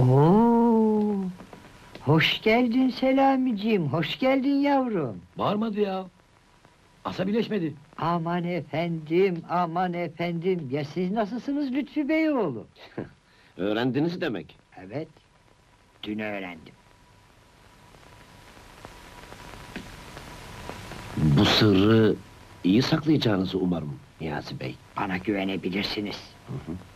Oo, hoş geldin Selamiciğim, hoş geldin yavrum. Bağırmadı ya. Asabileşmedi. Aman efendim, ya siz nasılsınız Lütfü Beyoğlu? Öğrendiniz demek. Evet, dün öğrendim. Bu sırrı iyi saklayacağınızı umarım Niyazi Bey. Bana güvenebilirsiniz. Hı hı.